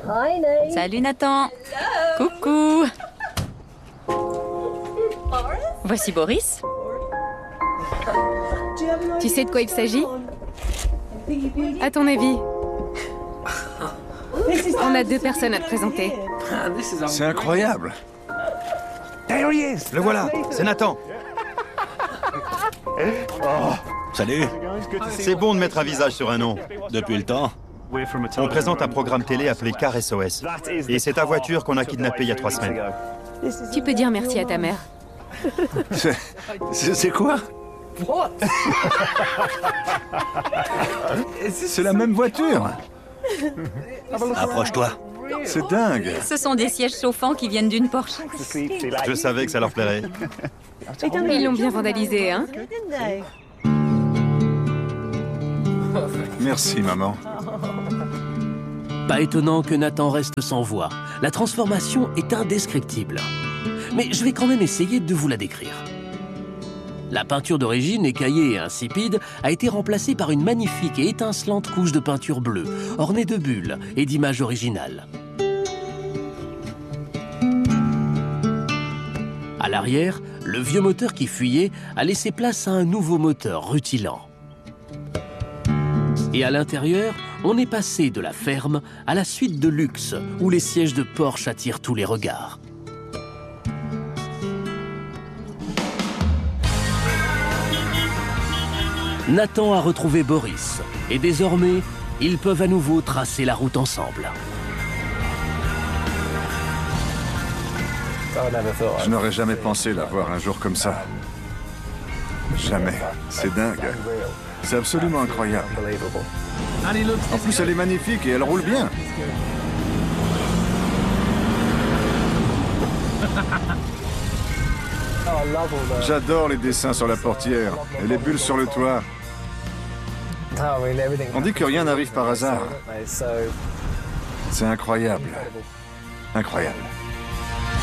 Salut Nathan. Coucou. Voici Boris. Tu sais de quoi il s'agit? À ton avis? On a 2 personnes à te présenter. C'est incroyable. Le voilà, c'est Nathan. Salut. C'est bon de mettre un visage sur un nom. Depuis le temps. On présente un programme télé appelé Car SOS. Et c'est ta voiture qu'on a kidnappée il y a 3 semaines. Tu peux dire merci à ta mère. C'est quoi? C'est la même voiture. Approche-toi. C'est dingue. Ce sont des sièges chauffants qui viennent d'une Porsche. Je savais que ça leur plairait. Ils l'ont bien vandalisé, hein? Merci, maman. Pas étonnant que Nathan reste sans voix. La transformation est indescriptible. Mais je vais quand même essayer de vous la décrire. La peinture d'origine, écaillée et insipide, a été remplacée par une magnifique et étincelante couche de peinture bleue, ornée de bulles et d'images originales. À l'arrière, le vieux moteur qui fuyait a laissé place à un nouveau moteur rutilant. Et à l'intérieur, on est passé de la ferme à la suite de luxe, où les sièges de Porsche attirent tous les regards. Nathan a retrouvé Boris, et désormais, ils peuvent à nouveau tracer la route ensemble. Je n'aurais jamais pensé la voir un jour comme ça. Jamais. C'est dingue. C'est absolument incroyable. En plus, elle est magnifique et elle roule bien. J'adore les dessins sur la portière et les bulles sur le toit. On dit que rien n'arrive par hasard. C'est incroyable. Incroyable.